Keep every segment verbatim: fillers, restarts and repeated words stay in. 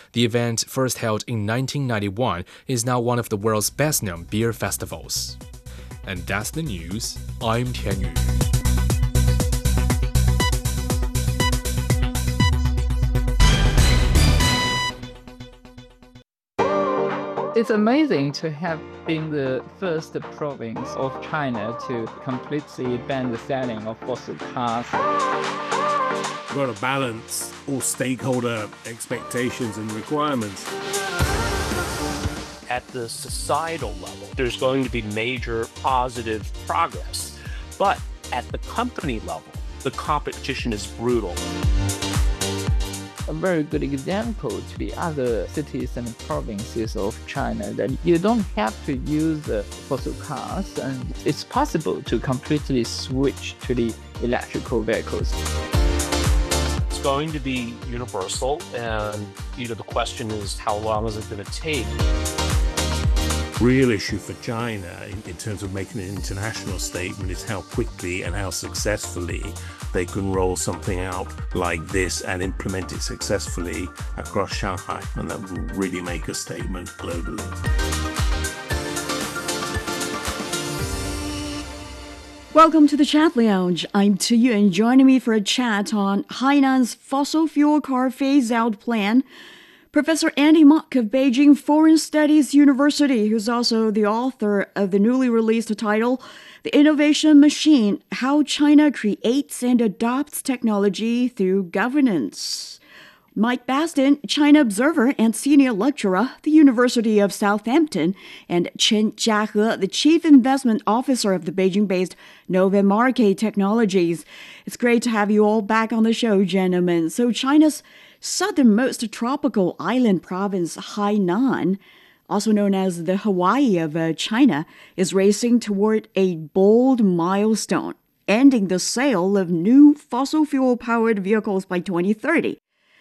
The event, first held in nineteen ninety-one, is now one of the world's best-known beer festivals. And that's the news. I'm Tian Yu. It's amazing to have been the first province of China to completely ban the selling of fossil cars. We've got to balance all stakeholder expectations and requirements. At the societal level, there's going to be major positive progress. But at the company level, the competition is brutal. A very good example to the other cities and provinces of China that you don't have to use uh, fossil cars, and it's possible to completely switch to the electrical vehicles. It's going to be universal, and you know the question is how long is it going to take? Real issue for China in, in terms of making an international statement is how quickly and how successfully they can roll something out like this and implement it successfully across Shanghai, and that will really make a statement globally. Welcome to the Chat Lounge. I'm Tuyu, and joining me for a chat on Hainan's fossil fuel car phase-out plan, Professor Andy Mok of Beijing Foreign Studies University, who's also the author of the newly released title, The Innovation Machine: How China Creates and Adopts Technology Through Governance. Mike Baston, China observer and senior lecturer, the University of Southampton, and Chen Jiahe, the chief investment officer of the Beijing-based Novamarque Technologies. It's great to have you all back on the show, gentlemen. So China's southernmost tropical island province, Hainan, also known as the Hawaii of uh, China, is racing toward a bold milestone, ending the sale of new fossil fuel-powered vehicles by twenty thirty.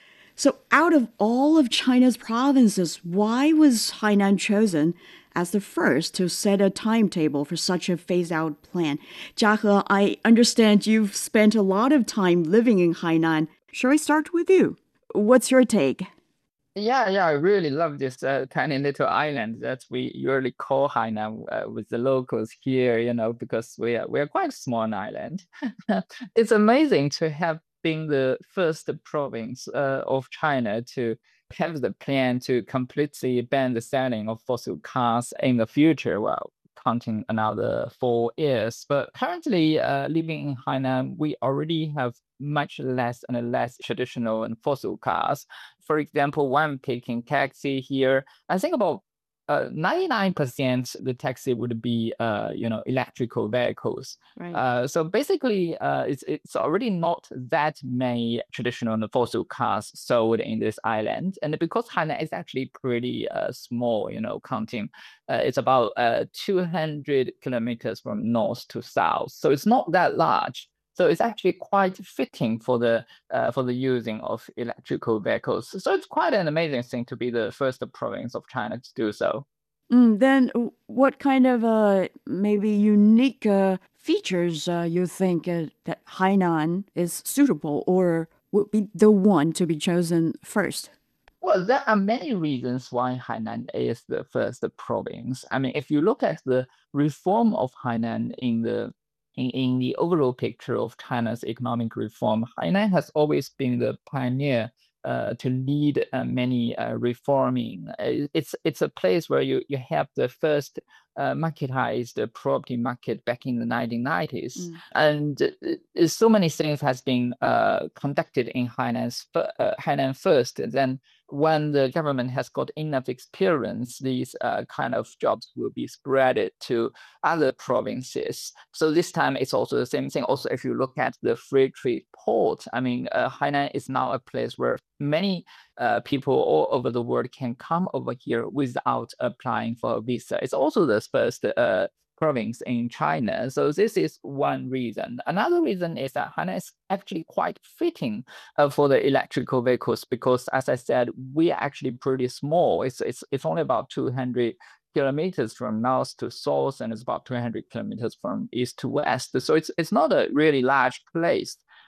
So out of all of China's provinces, why was Hainan chosen as the first to set a timetable for such a phase-out plan? Jiahe, I understand you've spent a lot of time living in Hainan. Shall we start with you? What's your take? Yeah, yeah, I really love this uh, tiny little island that we usually call Hainan uh, with the locals here, you know, because we are, we are quite a small island. It's amazing to have been the first province uh, of China to have the plan to completely ban the selling of fossil cars in the future. Well, counting another four years. But currently, uh, living in Hainan, we already have much less and less traditional and fossil cars. For example, when I'm taking taxi here, I think about uh, ninety-nine percent the taxi would be, uh, you know, electrical vehicles. Right. Uh, so basically, uh, it's it's already not that many traditional and fossil cars sold in this island. And because Hainan is actually pretty uh, small, you know, counting, uh, it's about uh, two hundred kilometers from north to south. So it's not that large. So it's actually quite fitting for the uh, for the using of electrical vehicles. So it's quite an amazing thing to be the first province of China to do so. Mm, then what kind of uh, maybe unique uh, features uh, you think uh, that Hainan is suitable or would be the one to be chosen first? Well, there are many reasons why Hainan is the first province. I mean, if you look at the reform of Hainan in the In, in the overall picture of China's economic reform, Hainan has always been the pioneer uh, to lead uh, many uh, reforming. Uh, It's it's a place where you, you have the first uh, marketized property market back in the nineteen nineties. Mm. And uh, so many things has been uh, conducted in Hainan's, fir- uh, Hainan first. Then when the government has got enough experience, these uh, kind of jobs will be spread to other provinces. So this time it's also the same thing. Also, if you look at the free trade port, I mean, uh, Hainan is now a place where many uh, people all over the world can come over here without applying for a visa. It's also the first uh, province in China. So this is one reason. Another reason is that Hainan is actually quite fitting uh, for the electrical vehicles because, as I said, we are actually pretty small. It's it's it's only about two hundred kilometers from north to south, and it's about two hundred kilometers from east to west. So it's it's not a really large place.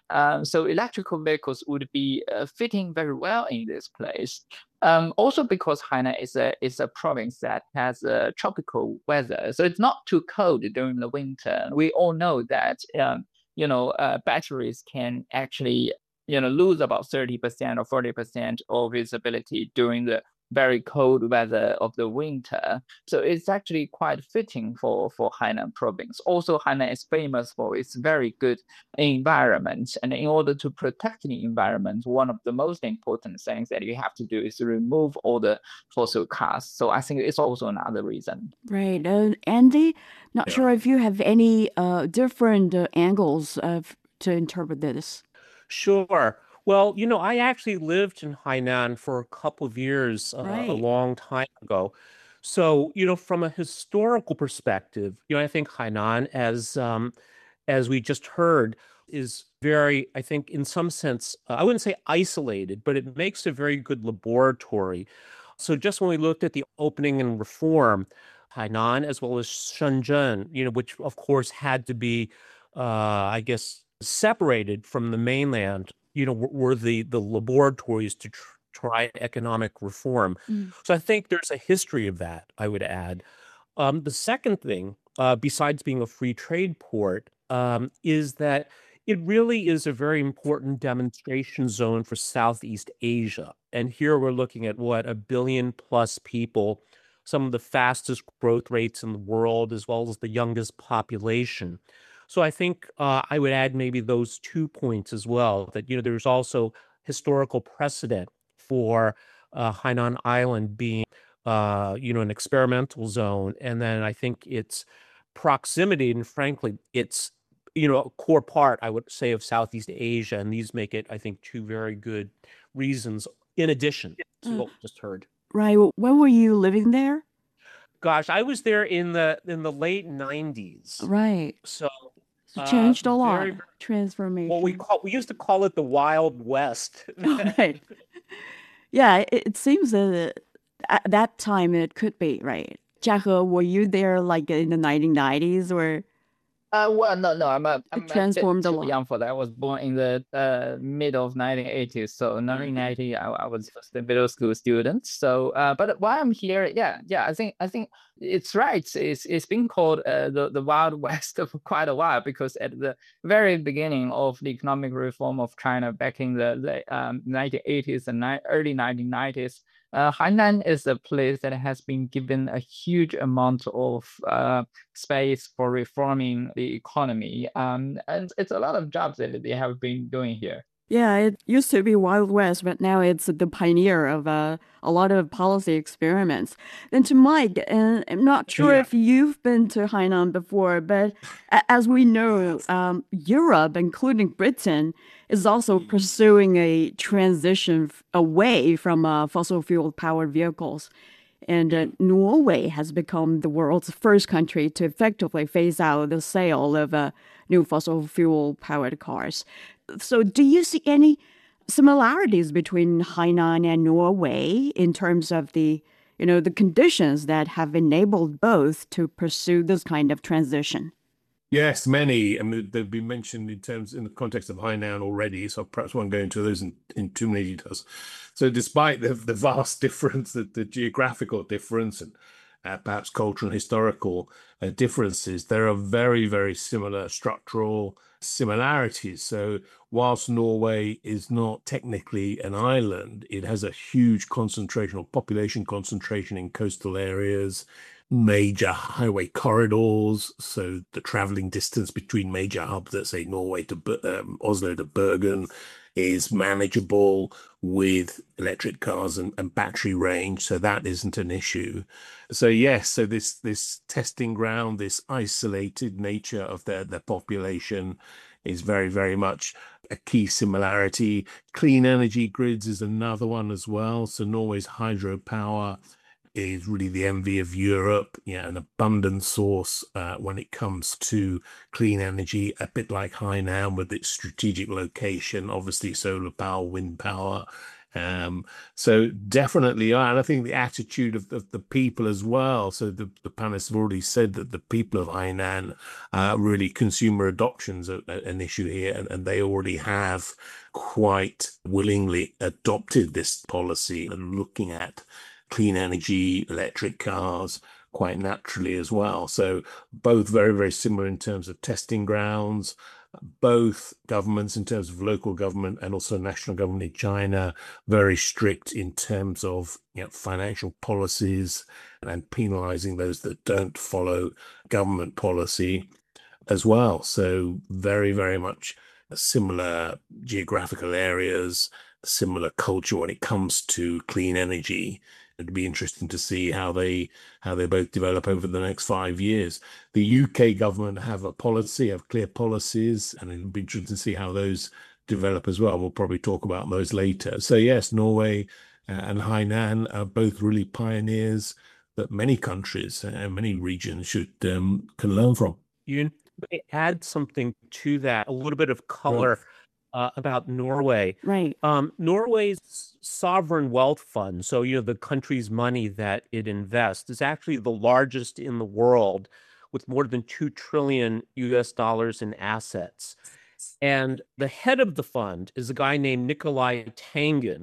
Um, so electrical vehicles would be uh, fitting very well in this place. Um, also because Hainan is a is a province that has a tropical weather, so it's not too cold during the winter. We all know that um, you know uh, batteries can actually you know lose about thirty percent or forty percent of its ability during the very cold weather of the winter. So it's actually quite fitting for, for Hainan province. Also, Hainan is famous for its very good environment. And in order to protect the environment, one of the most important things that you have to do is to remove all the fossil cars. So I think it's also another reason. Right. Uh, Andy, not Yeah. sure if you have any uh, different uh, angles of, to interpret this. Sure. Well, you know, I actually lived in Hainan for a couple of years uh, a Right. long time ago. So, you know, from a historical perspective, you know, I think Hainan, as um, as we just heard, is very, I think, in some sense, uh, I wouldn't say isolated, but it makes a very good laboratory. So just when we looked at the opening and reform, Hainan as well as Shenzhen, you know, which of course had to be, uh, I guess, separated from the mainland, you know, were, were the the laboratories to tr- try economic reform. Mm. So I think there's a history of that, I would add. Um, the second thing, uh, besides being a free trade port, um, is that it really is a very important demonstration zone for Southeast Asia. And here we're looking at what, a billion plus people, some of the fastest growth rates in the world, as well as the youngest population. So I think uh, I would add maybe those two points as well, that, you know, there's also historical precedent for uh, Hainan Island being, uh, you know, an experimental zone. And then I think its proximity and frankly, it's, you know, a core part, I would say, of Southeast Asia. And these make it, I think, two very good reasons in addition to Uh, what we just heard. Right. When were you living there? Gosh, I was there in the in the late nineties. Right. So So uh, changed a lot. very, very Transformation. what we call we used to call it the Wild West. Right. Yeah, it, it seems that at that time it could be, right? Jiahe, were you there like in the nineteen nineties or Uh, well, no, no, I'm a, I'm a bit transformed a too lot? young for that. I was born in the uh, mid of nineteen eighties, so nineteen ninety, I, I was just a middle school student. So, uh, but while I'm here, yeah, yeah, I think I think it's right. It's it's been called uh, the the Wild West for quite a while because at the very beginning of the economic reform of China back in the, the um, nineteen eighties and ni- early nineteen nineties. Uh, Hainan is a place that has been given a huge amount of uh, space for reforming the economy. Um, and it's a lot of jobs that they have been doing here. Yeah, it used to be Wild West, but now it's the pioneer of uh, a lot of policy experiments. Then to Mike, and I'm not sure Yeah. if you've been to Hainan before, but a- as we know, um, Europe, including Britain, is also pursuing a transition f- away from uh, fossil fuel powered vehicles. And uh, Norway has become the world's first country to effectively phase out the sale of uh, new fossil fuel powered cars. So, do you see any similarities between Hainan and Norway in terms of the, you know, the conditions that have enabled both to pursue this kind of transition? Yes, many. I mean, they've been mentioned in terms in the context of Hainan already, so perhaps won't go into those in, in too many details. So, despite the the vast difference, the, the geographical difference, and uh, perhaps cultural and historical uh, differences, there are very, very similar structural similarities. So, whilst Norway is not technically an island, it has a huge concentration or population concentration in coastal areas, major highway corridors, so the traveling distance between major hubs, let's say Norway to Ber- um, Oslo to Bergen, is manageable with electric cars and, and battery range, so that isn't an issue. So yes, so this this testing ground, this isolated nature of their their population is very, very much a key similarity. Clean energy grids is another one as well. So Norway's hydropower is really the envy of Europe, yeah, an abundant source uh, when it comes to clean energy, a bit like Hainan with its strategic location, obviously solar power, wind power, Um, so definitely, and I think the attitude of, of the people as well. So the, the panelists have already said that the people of Hainan, uh, really consumer adoption's a, a, an issue here, and, and they already have quite willingly adopted this policy and looking at clean energy, electric cars quite naturally as well. So both very, very similar in terms of testing grounds. Both governments, in terms of local government and also national government in China, very strict in terms of, you know, financial policies and penalizing those that don't follow government policy as well. So very, very much similar geographical areas, similar culture when it comes to clean energy. It'd be interesting to see how they how they both develop over the next five years. The U K government have a policy, have clear policies, and it'll be interesting to see how those develop as well. We'll probably talk about those later. So yes, Norway and Hainan are both really pioneers that many countries and many regions should um, can learn from. You add something to that, a little bit of color. Right. Uh, about Norway. Right. Um, Norway's sovereign wealth fund, so, you know, the country's money that it invests, is actually the largest in the world with more than two trillion U S dollars in assets. And the head of the fund is a guy named Nikolai Tangen.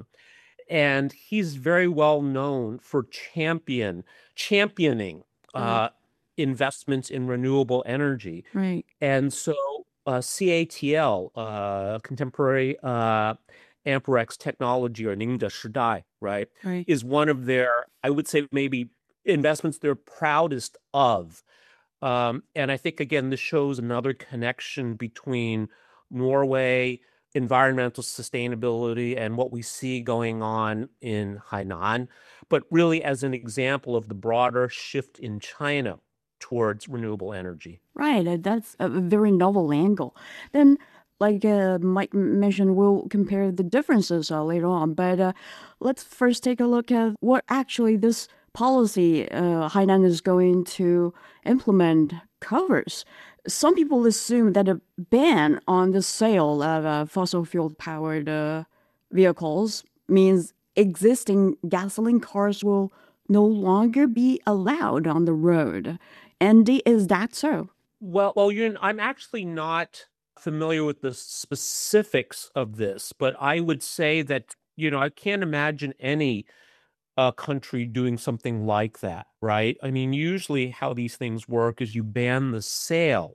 And he's very well known for champion championing uh, mm. investments in renewable energy. Right. And so Uh, C A T L, uh, contemporary uh, Amperex technology, or Ningde Shidai, right, right, is one of their, I would say, maybe investments they're proudest of. Um, and I think, again, this shows another connection between Norway, environmental sustainability, and what we see going on in Hainan, but really as an example of the broader shift in China towards renewable energy. Right. That's a very novel angle. Then, like uh, Mike mentioned, we'll compare the differences uh, later on. But uh, let's first take a look at what actually this policy uh, Hainan is going to implement covers. Some people assume that a ban on the sale of uh, fossil fuel-powered uh, vehicles means existing gasoline cars will no longer be allowed on the road. Andy, is that so? Well, well, you know, I'm actually not familiar with the specifics of this, but I would say that, you know, I can't imagine any uh, country doing something like that, right? I mean, usually how these things work is you ban the sale,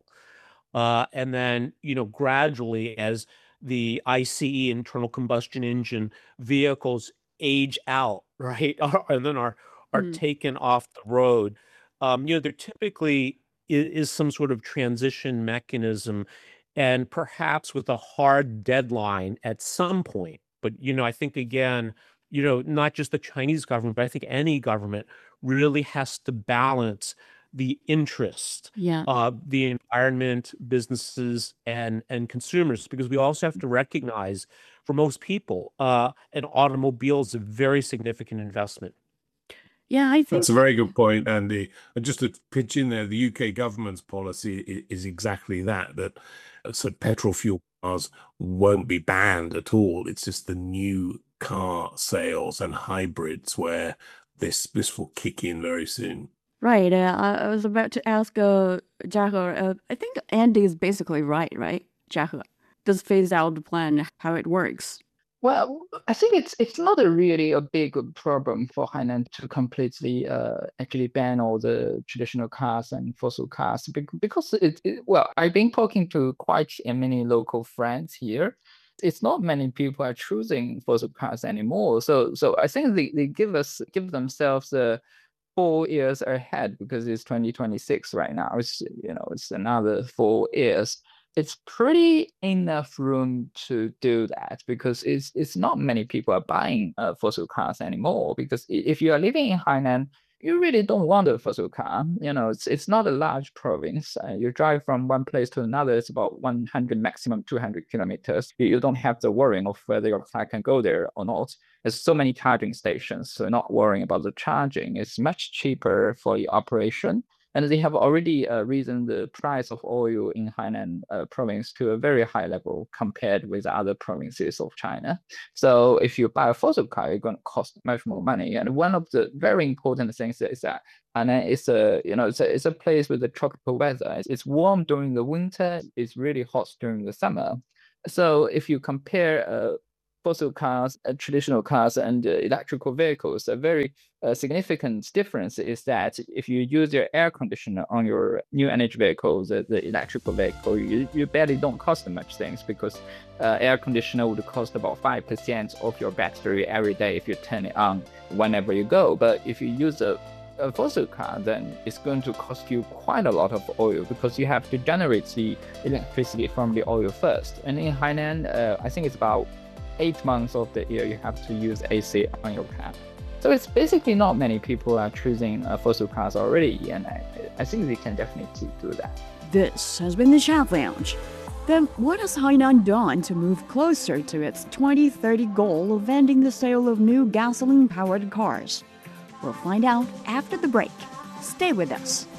uh, and then, you know, gradually as the I C E, internal combustion engine vehicles age out, right, and then are are mm. taken off the road. Um, you know, there typically is, is some sort of transition mechanism, and perhaps with a hard deadline at some point. But, you know, I think, again, you know, not just the Chinese government, but I think any government really has to balance the interest yeah. of the environment, businesses, and, and consumers, because we also have to recognize, for most people, uh, an automobile is a very significant investment. Yeah, I think that's a very good point, Andy. And just to pitch in there, the U K government's policy is, is exactly that, that so petrol fuel cars won't be banned at all. It's just the new car sales and hybrids where this this will kick in very soon. Right. Uh, I I was about to ask uh, Jia He, uh, I think Andy is basically right, right? Jia He, this phase out plan, how it works. Well, I think it's it's not a really a big problem for Hainan to completely uh, actually ban all the traditional cars and fossil cars because it, it well, I've been talking to quite many local friends here. It's not many people are choosing fossil cars anymore. So so I think they, they give us give themselves a four years ahead because it's twenty twenty-six right now. It's you know it's another four years. It's pretty enough room to do that because it's it's not many people are buying uh, fossil cars anymore. Because if you are living in Hainan, you really don't want a fossil car. You know, it's it's not a large province. Uh, you drive from one place to another, it's about one hundred, maximum two hundred kilometers. You, you don't have the worrying of whether your car can go there or not. There's so many charging stations, so not worrying about the charging. It's much cheaper for your operation. And they have already uh, risen the price of oil in Hainan uh, province to a very high level compared with other provinces of China. So if you buy a fossil car, it's going to cost much more money. And one of the very important things is that Hainan is a, you know, it's a, it's a place with a tropical weather. It's, it's warm during the winter. It's really hot during the summer. So if you compare uh, fossil cars, uh, traditional cars, and uh, electrical vehicles, a very uh, significant difference is that if you use your air conditioner on your new energy vehicles, the, the electrical vehicle, you, you barely don't cost much things because uh, air conditioner would cost about five percent of your battery every day if you turn it on whenever you go. But if you use a a fossil car, then it's going to cost you quite a lot of oil because you have to generate the electricity from the oil first. And in Hainan, uh, I think it's about eight months of the year you have to use A C on your car. So it's basically not many people are choosing uh, fossil cars already, and I, I think they can definitely do that. This has been the Chat Lounge. Then what has Hainan done to move closer to its twenty thirty goal of ending the sale of new gasoline-powered cars? We'll find out after the break. Stay with us.